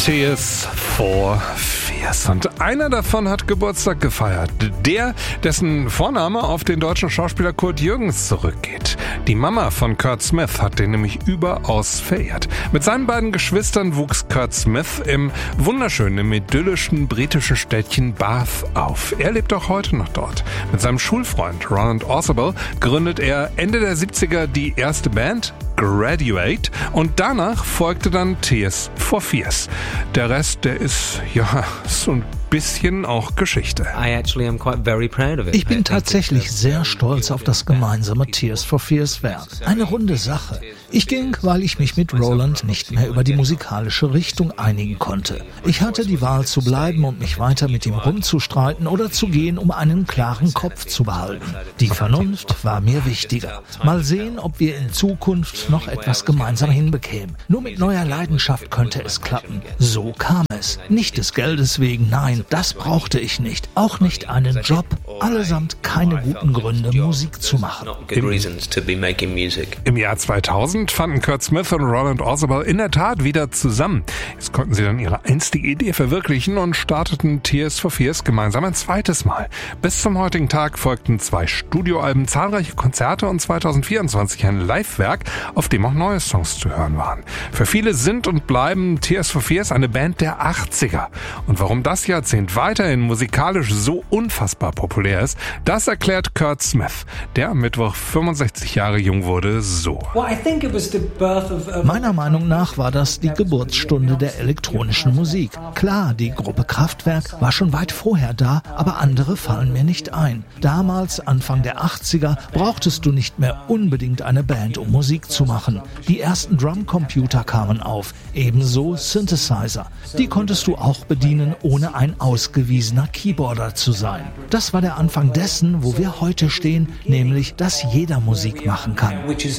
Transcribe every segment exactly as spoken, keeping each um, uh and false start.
Tears for Fears. Und einer davon hat Geburtstag gefeiert. Der, dessen Vorname auf den deutschen Schauspieler Kurt Jürgens zurückgeht. Die Mama von Kurt Smith hat den nämlich überaus verehrt. Mit seinen beiden Geschwistern wuchs Kurt Smith im wunderschönen, im idyllischen britischen Städtchen Bath auf. Er lebt auch heute noch dort. Mit seinem Schulfreund Roland Orzabal gründet er Ende der siebziger die erste Band, Graduate, und danach folgte dann Tears for Fears. Der Rest, der ist, ja, so ein bisschen auch Geschichte. Ich bin tatsächlich sehr stolz auf das gemeinsame Tears for Fears Werk. Eine runde Sache. Ich ging, weil ich mich mit Roland nicht mehr über die musikalische Richtung einigen konnte. Ich hatte die Wahl zu bleiben und mich weiter mit ihm rumzustreiten oder zu gehen, um einen klaren Kopf zu behalten. Die Vernunft war mir wichtiger. Mal sehen, ob wir in Zukunft noch etwas gemeinsam hinbekämen. Nur mit neuer Leidenschaft könnte es klappen. So kam es. Nicht des Geldes wegen, nein. Das brauchte ich nicht. Auch nicht einen Job. Allesamt keine guten Gründe, Musik zu machen. Im, Im Jahr zweitausend fanden Kurt Smith und Roland Orzabal in der Tat wieder zusammen. Jetzt konnten sie dann ihre einstige Idee verwirklichen und starteten Tears for Fears gemeinsam ein zweites Mal. Bis zum heutigen Tag folgten zwei Studioalben, zahlreiche Konzerte und zweitausendvierundzwanzig ein Live-Werk, auf dem auch neue Songs zu hören waren. Für viele sind und bleiben Tears for Fears eine Band der achtziger. Und warum das Jahrzehnt weiterhin musikalisch so unfassbar populär ist, das erklärt Kurt Smith, der am Mittwoch fünfundsechzig Jahre jung wurde, so. Meiner Meinung nach war das die Geburtsstunde der elektronischen Musik. Klar, die Gruppe Kraftwerk war schon weit vorher da, aber andere fallen mir nicht ein. Damals, Anfang der achtziger, brauchtest du nicht mehr unbedingt eine Band, um Musik zu machen. Die ersten Drumcomputer kamen auf, ebenso Synthesizer. Die konntest du auch bedienen, ohne ein ausgewiesener Keyboarder zu sein. Das war der Anfang dessen, wo wir heute stehen, nämlich, dass jeder Musik machen kann.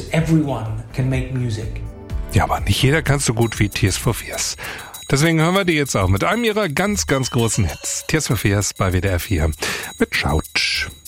Ja, aber nicht jeder kann so gut wie Tears for Fears. Deswegen hören wir die jetzt auch mit einem ihrer ganz, ganz großen Hits. Tears for Fears bei W D R vier mit Schautsch.